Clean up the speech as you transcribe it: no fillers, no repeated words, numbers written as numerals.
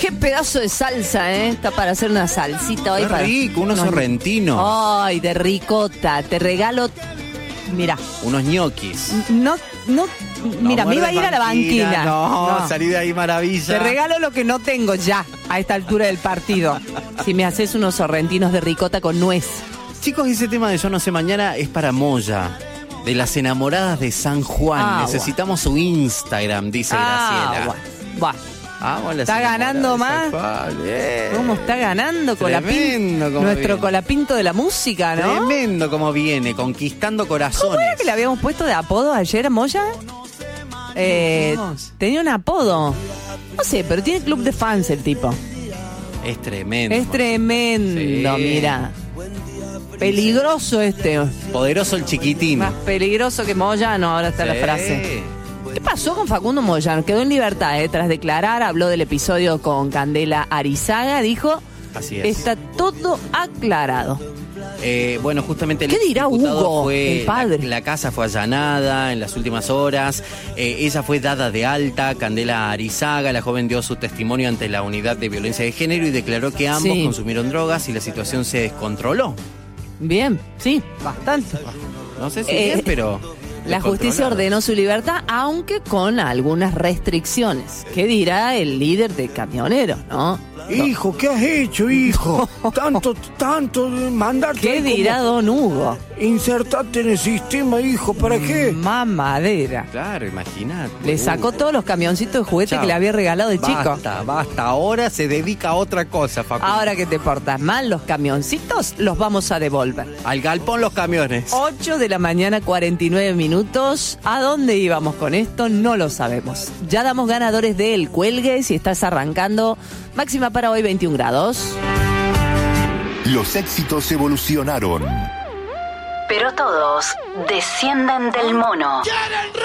Qué pedazo de salsa, ¿eh? Está para hacer una salsita hoy. Qué rico, unos sorrentinos. Ay, de ricota. Te regalo, mira. Unos ñoquis. No, mira, me iba a ir a la banquina. No, salí de ahí maravilla. Te regalo lo que no tengo ya a esta altura del partido. Si me haces unos sorrentinos de ricota con nuez. Chicos, ese tema de Yo no sé mañana es para Moya, de las enamoradas de San Juan. Necesitamos su Instagram, dice Graciela. Está ganando más. ¿Cómo está ganando Colapinto? Nuestro Colapinto de la música, ¿no? Tremendo como viene, conquistando corazones. ¿Cómo era que le habíamos puesto de apodo ayer a Moya? Tenía un apodo. No sé, pero tiene club de fans el tipo. Es tremendo. Es tremendo, sí. Mira. Peligroso este. Poderoso el chiquitín. Más peligroso que Moyano, ahora está la frase. ¿Qué pasó con Facundo Moyano? Quedó en libertad, tras declarar, habló del episodio con Candela Arizaga, dijo, así es. Está todo aclarado. Bueno, justamente ¿Qué dirá Hugo, fue, el padre? La casa fue allanada en las últimas horas. Ella fue dada de alta, Candela Arizaga. La joven dio su testimonio ante la unidad de violencia de género y declaró que ambos consumieron drogas y la situación se descontroló. Bien, sí, bastante. No sé si bien, pero... La justicia ordenó su libertad, aunque con algunas restricciones. ¿Qué dirá el líder de camioneros, no? Hijo, ¿qué has hecho, hijo? Tanto mandarte. ¿Qué dirá don Hugo? Insertate en el sistema, hijo, ¿para qué? Mamadera. Claro, imagínate. Le sacó todos los camioncitos de juguete que le había regalado de chico. Basta. Ahora se dedica a otra cosa, Facundo. Ahora que te portas mal, los camioncitos los vamos a devolver. Al galpón los camiones. 8 de la mañana, 49 minutos. ¿A dónde íbamos con esto? No lo sabemos. Ya damos ganadores de El Cuelgue. Si estás arrancando, máxima para hoy 21 grados. Los éxitos evolucionaron, pero todos descienden del mono.